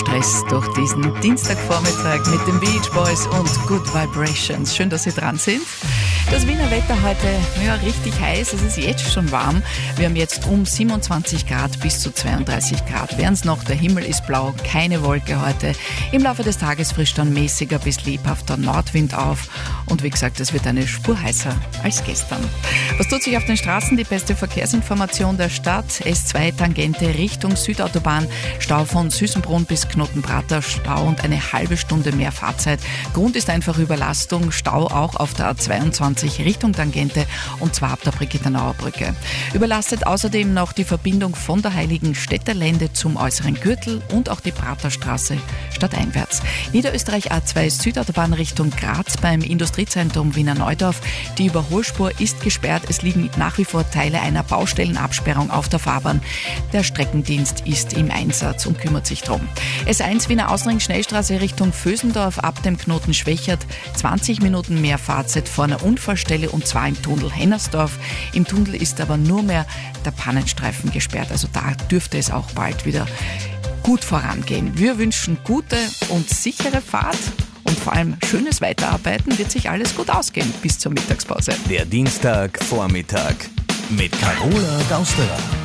Stress durch diesen Dienstagvormittag mit den Beach Boys und Good Vibrations. Schön, dass Sie dran sind. Das Wiener Wetter heute, richtig heiß. Es ist jetzt schon warm. Wir haben jetzt um 27 Grad bis zu 32 Grad. Wären es noch, der Himmel ist blau, keine Wolke heute. Im Laufe des Tages frischt dann mäßiger bis lebhafter Nordwind auf. Und wie gesagt, es wird eine Spur heißer als gestern. Was tut sich auf den Straßen? Die beste Verkehrsinformation der Stadt. S2 Tangente Richtung Südautobahn. Stau von Süßenbrunn bis Knottenbrater. Stau und eine halbe Stunde mehr Fahrzeit. Grund ist einfach Überlastung. Stau auch auf der A22 Richtung Tangente und zwar ab der Brigittenauer Brücke. Überlastet außerdem noch die Verbindung von der Heiligenstädter Lände zum äußeren Gürtel und auch die Praterstraße stadteinwärts. Niederösterreich A2 Südautobahn Richtung Graz beim Industriezentrum Wiener Neudorf. Die Überholspur ist gesperrt. Es liegen nach wie vor Teile einer Baustellenabsperrung auf der Fahrbahn. Der Streckendienst ist im Einsatz und kümmert sich drum. S1 Wiener Außenring Schnellstraße Richtung Vösendorf ab dem Knoten Schwächert. 20 Minuten mehr Fahrzeit vor einer Unfallstelle und zwar im Tunnel Hennersdorf. Im Tunnel ist aber nur mehr der Pannenstreifen gesperrt. Also da dürfte es auch bald wieder gut vorangehen. Wir wünschen gute und sichere Fahrt und vor allem schönes Weiterarbeiten. Wird sich alles gut ausgehen bis zur Mittagspause. Der Dienstagvormittag mit Carola Gausterer.